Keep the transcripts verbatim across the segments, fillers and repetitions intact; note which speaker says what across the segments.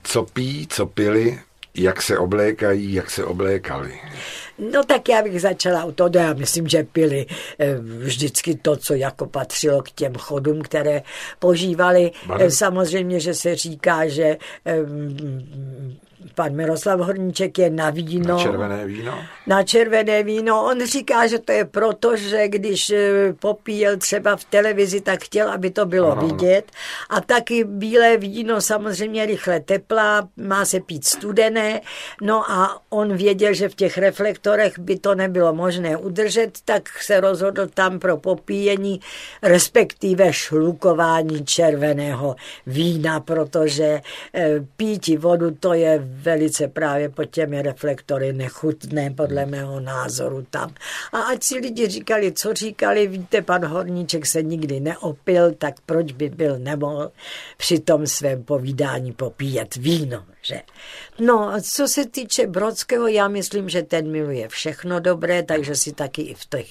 Speaker 1: Co pijí, co pili, jak se oblékají, jak se oblékali.
Speaker 2: No tak já bych začala u toho, já myslím, že pili vždycky to, co jako patřilo k těm chodům, které požívali. Bane. Samozřejmě, že se říká, že pan Miroslav Horníček je na víno.
Speaker 1: Na červené víno?
Speaker 2: Na červené víno. On říká, že to je proto, že když popíjel třeba v televizi, tak chtěl, aby to bylo ano, vidět. A taky bílé víno samozřejmě rychle teplá, má se pít studené. No a on věděl, že v těch reflektorech by to nebylo možné udržet, tak se rozhodl tam pro popíjení, respektive šlukování červeného vína, protože píti vodu to je velice právě pod těmi reflektory nechutné, podle mého názoru tam. A ať si lidi říkali, co říkali, víte, pan Horníček se nikdy neopil, tak proč by byl nemohl při tom svém povídání popíjet víno, že? No, co se týče Brodského, já myslím, že ten miluje všechno dobré, takže si taky i v těch,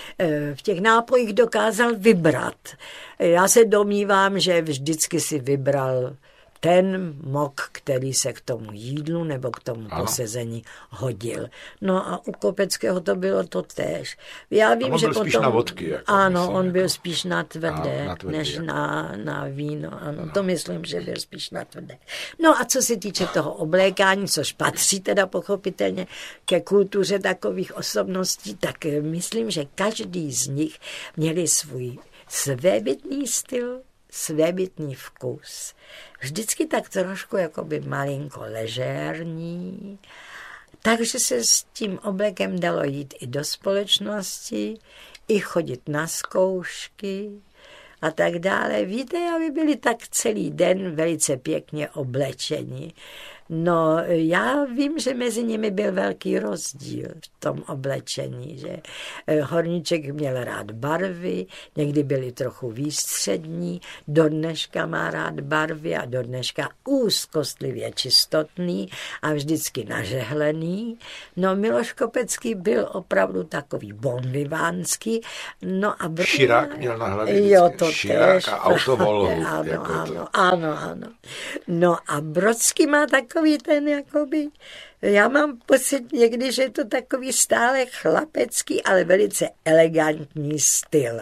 Speaker 2: v těch nápojích dokázal vybrat. Já se domnívám, že vždycky si vybral ten mok, který se k tomu jídlu nebo k tomu ano. posezení hodil. No a u Kopeckého to bylo to též. Já vím,
Speaker 1: on
Speaker 2: že
Speaker 1: byl
Speaker 2: potom...
Speaker 1: spíš na vodky. Jako
Speaker 2: ano,
Speaker 1: myslím,
Speaker 2: on
Speaker 1: jako...
Speaker 2: byl spíš na tvrdé,
Speaker 1: na, na tvrdé
Speaker 2: než
Speaker 1: jako.
Speaker 2: na, na víno. Ano, no. To myslím, že byl spíš na tvrdé. No a co se týče toho oblékání, což patří teda pochopitelně ke kultuře takových osobností, tak myslím, že každý z nich měli svůj svébytný styl, svébytný vkus. Vždycky tak trošku jakoby malinko ležérní, takže se s tím oblekem dalo jít i do společnosti, i chodit na zkoušky a tak dále. Víte, aby byli tak celý den velice pěkně oblečeni. No, já vím, že mezi nimi byl velký rozdíl v tom oblečení, že Horníček měl rád barvy, někdy byly trochu výstřední, do dneška má rád barvy a do dneška úzkostlivě čistotný a vždycky nažehlený. No, Miloš Kopecký byl opravdu takový bonvivánský. No a Brodský...
Speaker 1: Širák měl na hlavě
Speaker 2: jo, to
Speaker 1: Širák
Speaker 2: tež,
Speaker 1: a autovolhu.
Speaker 2: Ano,
Speaker 1: jako
Speaker 2: ano,
Speaker 1: to.
Speaker 2: ano, ano. No a Brodský má takový ten jakoby, já mám pocit někdy, že je to takový stále chlapecký, ale velice elegantní styl.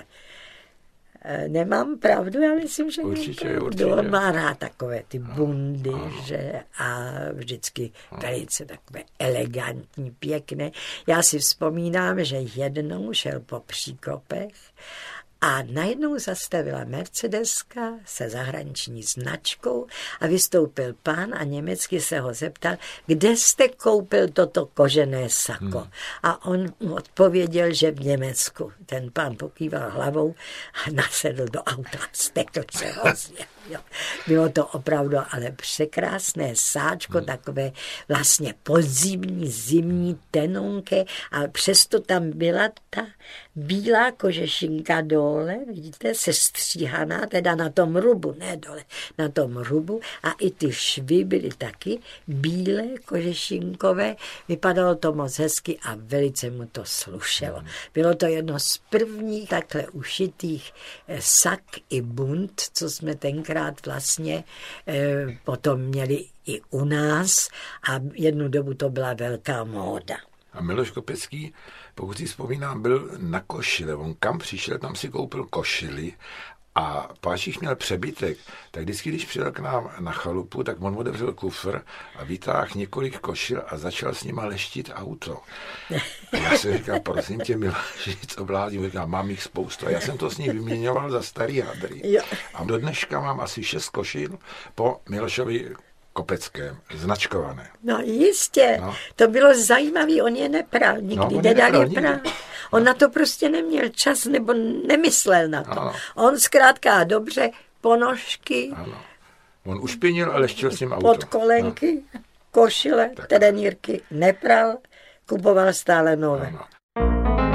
Speaker 2: Nemám pravdu, já myslím, že
Speaker 1: určitě, určitě.
Speaker 2: On má rád takové ty bundy,
Speaker 1: ano.
Speaker 2: že a vždycky ano. velice takové elegantní, pěkné. Já si vzpomínám, že jednou šel po Příkopech a najednou zastavila Mercedeska se zahraniční značkou a vystoupil pán a německy se ho zeptal, kde jste koupil toto kožené sako. Hmm. A on mu odpověděl, že v Německu. Ten pán pokýval hlavou a nasedl do auta a stekl se hrozně. Jo. Bylo to opravdu ale překrásné sáčko, hmm. takové vlastně podzimní, zimní tenonké, ale přesto tam byla ta bílá kožešinka dole, vidíte, sestříhaná, teda na tom rubu, ne dole, na tom rubu a i ty švy byly taky bílé, kožešinkové, vypadalo to moc hezky a velice mu to slušelo. Bylo to jedno z prvních takhle ušitých sak i bund, co jsme tenkrát vlastně eh, potom měli i u nás a jednu dobu to byla velká móda.
Speaker 1: A Miloš Kopecký, pokud si vzpomínám, byl na košile. On kam přišel, tam si koupil košili a páč jich měl přebytek. Tak vždycky, když přijel k nám na chalupu, tak on otevřel kufr a vytáhl několik košil a začal s nima leštit auto. A já jsem říkal, prosím tě, Miloši, co blázím? Říkal, mám jich spoustu. A já jsem to s ním vyměňoval za starý hadry. A do dneška mám asi šest košil po Milošovi Kopeckém, značkované.
Speaker 2: No jistě, no. To bylo zajímavé, on je nepral, nikdy no, nedal je prát. On no. na to prostě neměl čas, nebo nemyslel na to. Ano. On zkrátka dobře, ponožky.
Speaker 1: Ano. On ušpinil a leštil s ním auto.
Speaker 2: Podkolenky, no. košile, tak. terenírky nepral, kupoval stále nové.
Speaker 1: Ano.